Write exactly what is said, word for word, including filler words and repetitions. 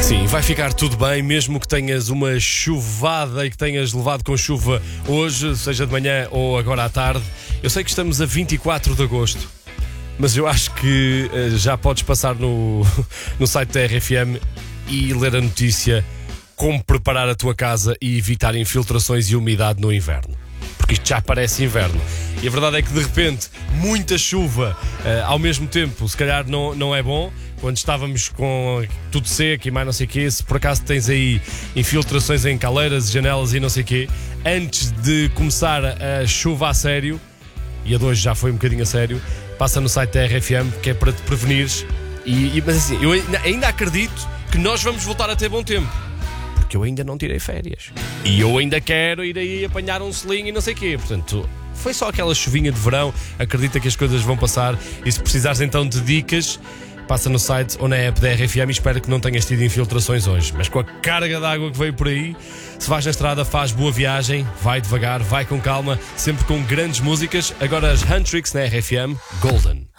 Sim, vai ficar tudo bem, mesmo que tenhas uma chuvada e que tenhas levado com chuva hoje, seja de manhã ou agora à tarde. Eu sei que estamos a vinte e quatro de agosto, mas eu acho que uh, já podes passar no, no site da R F M e ler a notícia como preparar a tua casa e evitar infiltrações e umidade no inverno. Porque isto já parece inverno. E a verdade é que de repente muita chuva uh, ao mesmo tempo, se calhar não, não é bom. Quando estávamos com tudo seco e mais não sei o quê, se por acaso tens aí infiltrações em caleiras, janelas e não sei o quê, antes de começar a chuva a sério, e a de hoje já foi um bocadinho a sério, passa no site da R F M, que é para te prevenires. E, e, mas assim, eu ainda acredito que nós vamos voltar a ter bom tempo, porque eu ainda não tirei férias. E eu ainda quero ir aí apanhar um selinho e não sei o quê. Portanto, foi só aquela chuvinha de verão. Acredita que as coisas vão passar. E se precisares então de dicas, passa no site ou na app da R F M e espero que não tenhas tido infiltrações hoje. Mas com a carga de água que veio por aí, se vais na estrada, faz boa viagem, vai devagar, vai com calma, sempre com grandes músicas. Agora as Huntrix na R F M, Golden.